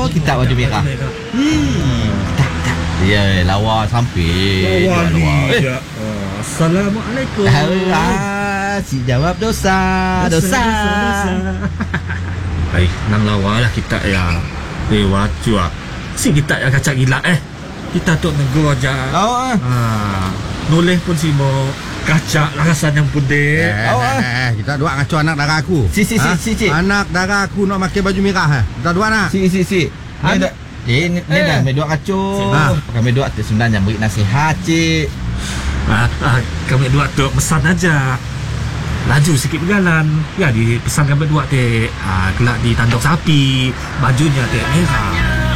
Oh, kita baju merah. Tak. Ya, lawa sampai. Lawa ni. Assalamualaikum. Si jawab dosa. Hai, nang lawa lah kita ya. Wajua. Si kita ya kacak gila Kita tu negur aja. Noleh pun si mau kacak lakasan yang putih. Kita dua ngaco anak dara aku. Si. Anak dara aku nak pakai baju merah. Kita dua nak. Si. Ni dah medok kacau. Kami dua tu sebenarnya beri nasihat, cik. Kami dua tu pesan aja. Laju sikit berjalan. Ya, dipesan kami dua kelak di tanduk sapi. Bajunya merah.